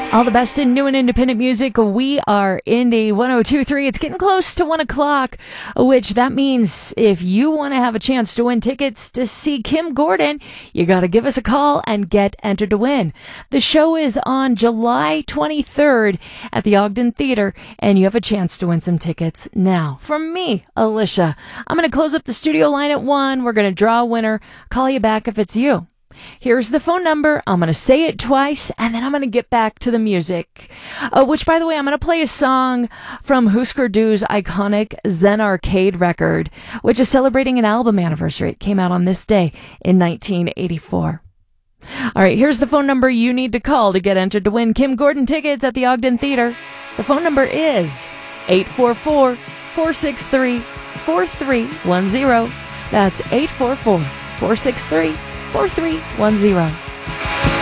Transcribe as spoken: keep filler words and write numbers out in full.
All the best in new and independent music. We are Indie one oh two point three. It's getting close to one o'clock, which that means if you want to have a chance to win tickets to see Kim Gordon, you got to give us a call and get entered to win. The show is on July twenty-third at the Ogden Theater, and you have a chance to win some tickets now. From me, Alicia, I'm going to close up the studio line at one. We're going to draw a winner. Call you back if it's you. Here's the phone number. I'm going to say it twice, and then I'm going to get back to the music. Uh, which, by the way, I'm going to play a song from Husker Du's iconic Zen Arcade record, which is celebrating an album anniversary. It came out on this day in nineteen eighty-four. All right, here's the phone number you need to call to get entered to win Kim Gordon tickets at the Ogden Theater. The phone number is eight four four, four six three, four three one zero. That's eight four four, four six three, four three one zero.